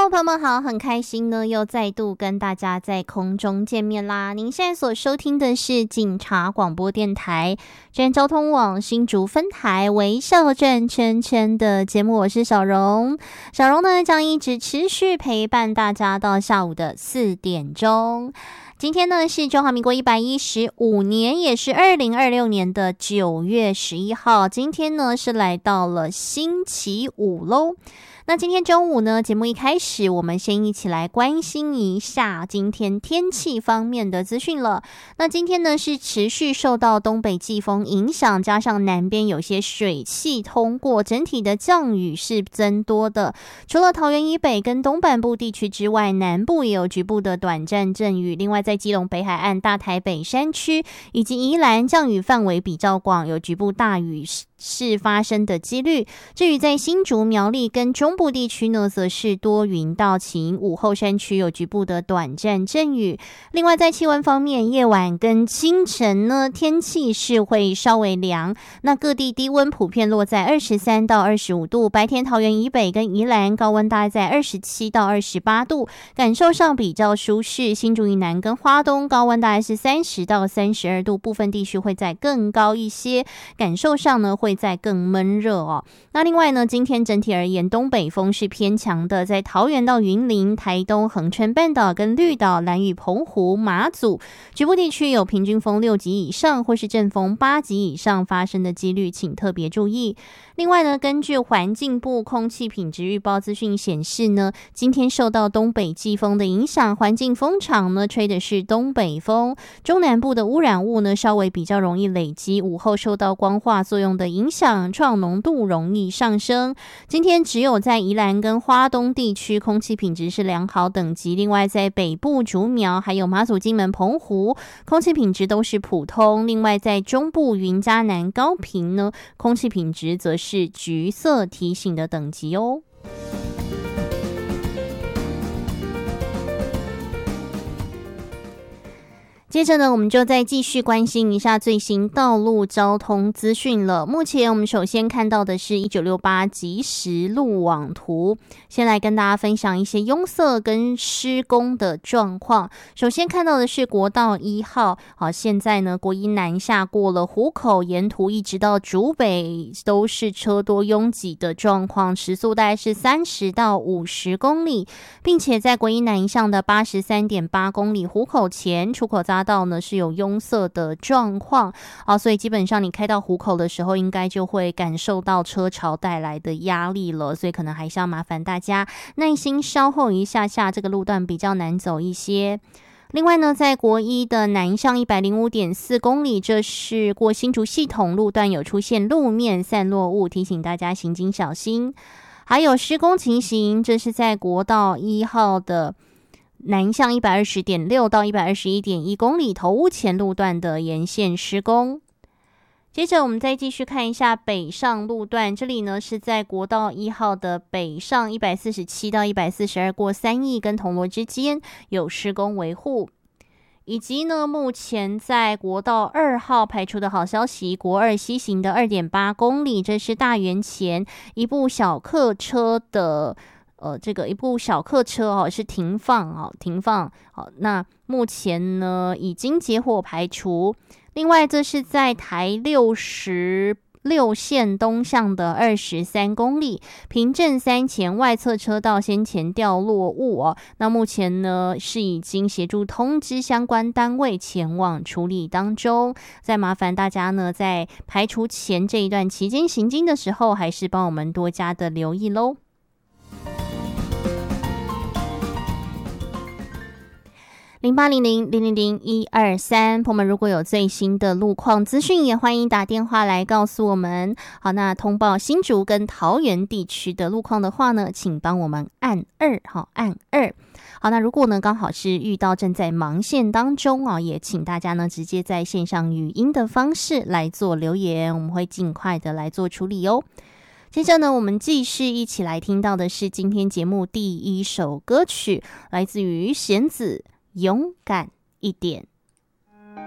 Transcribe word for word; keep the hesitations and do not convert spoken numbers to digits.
众朋友们好，很开心呢，又再度跟大家在空中见面啦。您现在所收听的是警察广播电台真交通网新竹分台微笑转圈圈的节目，我是小蓉。小蓉呢将一直持续陪伴大家到下午的四点钟。今天呢是中华民国一百一十五年，也是二零二六年的九月十一号。今天呢是来到了星期五喽。那今天中午呢，节目一开始，我们先一起来关心一下今天天气方面的资讯了。那今天呢是持续受到东北季风影响，加上南边有些水汽通过，整体的降雨是增多的。除了桃园以北跟东半部地区之外，南部也有局部的短暂阵雨。另外在基隆北海岸、大台北山区以及宜兰，降雨范围比较广，有局部大雨是发生的几率。至于在新竹、苗栗跟中部地区呢，则是多云到晴，午后山区有局部的短暂阵雨。另外在气温方面，夜晚跟清晨呢，天气是会稍微凉，那各地低温普遍落在二十三到二十五度，白天桃园以北跟宜兰高温大概在二十七到二十八度，感受上比较舒适。新竹以南跟花东高温大概是三十到三十二度，部分地区会再更高一些，感受上呢会会再更闷热哦。那另外呢，今天整体而言，东北风是偏强的，在桃园到云林、台东、恒春半岛跟绿岛、兰屿、澎湖、马祖局部地区有平均风六级以上或是阵风八级以上发生的几率，请特别注意。另外呢，根据环境部空气品质预报资讯显示呢，今天受到东北季风的影响，环境风场呢吹的是东北风，中南部的污染物呢稍微比较容易累积，午后受到光化作用的影响，创浓度容易上升。今天只有在宜兰跟花东地区空气品质是良好等级，另外在北部竹苗还有马祖、金门、澎湖空气品质都是普通。另外在中部云嘉南、高屏呢，空气品质则是橘色提醒的等级哦。接着呢，我们就再继续关心一下最新道路交通资讯了。目前我们首先看到的是一九六八即时路网图，先来跟大家分享一些拥塞跟施工的状况。首先看到的是国道一号，好，现在呢国一南下过了湖口，沿途一直到竹北都是车多拥挤的状况，时速大概是三十到五十公里，并且在国一南向的八十三点八公里湖口前出口匝道呢是有拥塞的状况啊，所以基本上你开到湖口的时候，应该就会感受到车潮带来的压力了，所以可能还是要麻烦大家耐心稍后一下下，这个路段比较难走一些。另外呢，在国一的南向 一百零五点四公里，这是过新竹系统路段有出现路面散落物，提醒大家行经小心。还有施工情形，这是在国道一号的南向 一百二十点六 到 一百二十一点一公里头屋前路段的沿线施工。接着我们再继续看一下北上路段，这里呢是在国道一号的北上一百四十七到一百四十二过三义跟铜锣之间有施工维护。以及呢，目前在国道二号排出的好消息，国二西行的 二点八公里，这是大园前一部小客车的呃，这个一部小客车哦是停放哦，停放好，那目前呢已经结火排除。另外，这是在台六十六线东向的二十三公里，平镇三前外侧车道先前掉落物哦，那目前呢是已经协助通知相关单位前往处理当中。再麻烦大家呢，在排除前这一段期间行经的时候，还是帮我们多加的留意咯。零八零零零零零一二三，朋友们如果有最新的路况资讯，也欢迎打电话来告诉我们。好，那通报新竹跟桃园地区的路况的话呢，请帮我们按二，好，按二。好，那如果呢刚好是遇到正在忙线当中啊，也请大家呢直接在线上语音的方式来做留言，我们会尽快的来做处理哦。接着呢，我们继续一起来听到的是今天节目第一首歌曲，来自于弦子，勇敢一点。